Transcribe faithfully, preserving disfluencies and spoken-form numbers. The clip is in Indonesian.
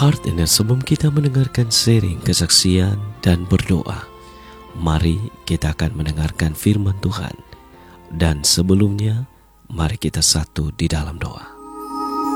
Heart and Earth, sebelum kita mendengarkan sharing kesaksian dan berdoa, mari kita akan mendengarkan firman Tuhan. Dan sebelumnya, mari kita satu di dalam doa.